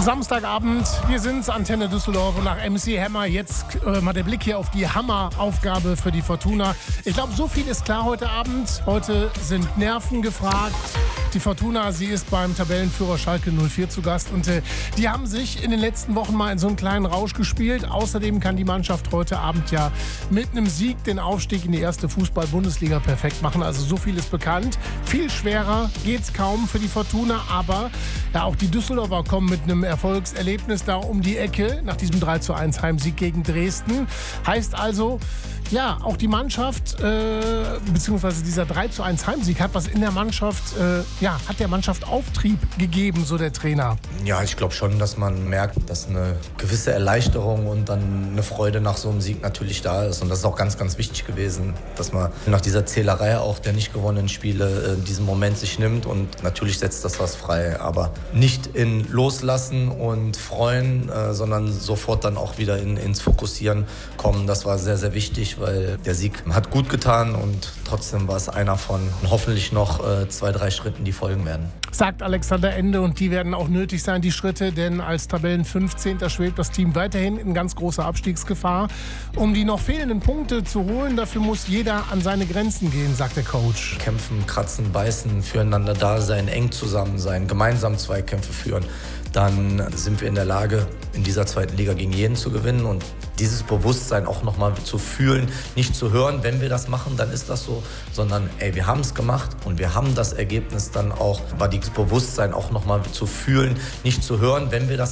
Samstagabend, wir sind's, Antenne Düsseldorf, und nach MC Hammer jetzt mal der Blick hier auf die Hammeraufgabe für die Fortuna. Ich glaube, so viel ist klar heute Abend. Heute sind Nerven gefragt. Die Fortuna, sie ist beim Tabellenführer Schalke 04 zu Gast und die haben sich in den letzten Wochen mal in so einen kleinen Rausch gespielt. Außerdem kann die Mannschaft heute Abend ja mit einem Sieg den Aufstieg in die erste Fußball-Bundesliga perfekt machen. Also so viel ist bekannt. Viel schwerer geht's kaum für die Fortuna, aber ja, auch die Düsseldorfer kommen mit einem Erfolgserlebnis da um die Ecke nach diesem 3:1 Heimsieg gegen Dresden. Heißt also, ja, auch die Mannschaft, beziehungsweise dieser 3:1 Heimsieg hat was in der Mannschaft, hat der Mannschaft Auftrieb gegeben, so der Trainer. Ja, ich glaube schon, dass man merkt, dass eine gewisse Erleichterung und dann eine Freude nach so einem Sieg natürlich da ist. Und das ist auch ganz, ganz wichtig gewesen, dass man nach dieser Zählerei auch der nicht gewonnenen Spiele diesen Moment sich nimmt. Und natürlich setzt das was frei, aber nicht in Loslassen und Freuen, sondern sofort dann auch wieder ins Fokussieren kommen. Das war sehr, sehr wichtig, weil der Sieg hat gut getan und trotzdem war es einer von hoffentlich noch 2-3 Schritten, die folgen werden. Sagt Alexander Ende, und die werden auch nötig sein, die Schritte, denn als Tabellen 15. schwebt das Team weiterhin in ganz großer Abstiegsgefahr. Um die noch fehlenden Punkte zu holen, dafür muss jeder an seine Grenzen gehen, sagt der Coach. Kämpfen, kratzen, beißen, füreinander da sein, eng zusammen sein, gemeinsam Zweikämpfe führen. Dann sind wir in der Lage, in dieser zweiten Liga gegen jeden zu gewinnen. Und dieses Bewusstsein auch nochmal zu fühlen, nicht zu hören, wenn wir das machen, dann ist das so, sondern wir haben es gemacht und wir haben das Ergebnis dann auch, aber dieses Bewusstsein auch nochmal zu fühlen, nicht zu hören, wenn wir das